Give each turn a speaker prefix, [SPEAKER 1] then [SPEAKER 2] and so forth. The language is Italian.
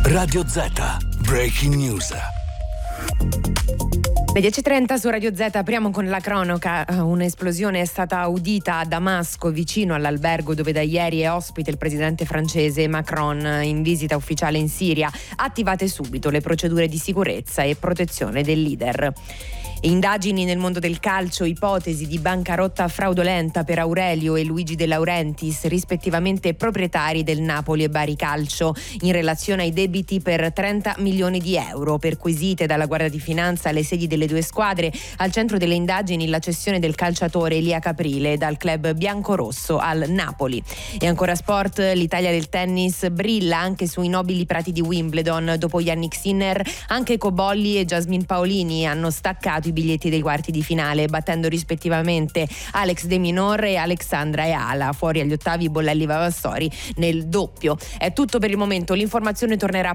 [SPEAKER 1] Radio Z, Breaking News.
[SPEAKER 2] Le 10.30 su Radio Z, apriamo con la cronaca. Un'esplosione è stata udita a Damasco, vicino all'albergo dove da ieri è ospite il presidente francese Macron in visita ufficiale in Siria. Attivate subito le procedure di sicurezza e protezione del leader. Indagini nel mondo del calcio, ipotesi di bancarotta fraudolenta per Aurelio e Luigi De Laurentiis, rispettivamente proprietari del Napoli e Bari Calcio, in relazione ai debiti per 30 milioni di euro, perquisite dalla Guardia di Finanza le sedi delle due squadre. Al centro delle indagini la cessione del calciatore Elia Caprile dal club biancorosso al Napoli. E ancora sport, l'Italia del tennis brilla anche sui nobili prati di Wimbledon. Dopo Yannick Sinner, anche Cobolli e Jasmine Paolini hanno staccato i biglietti dei quarti di finale, battendo rispettivamente Alex De Minaur e Alexandra Eala. Fuori agli ottavi Bollelli Vavassori nel doppio. È tutto per il momento, l'informazione tornerà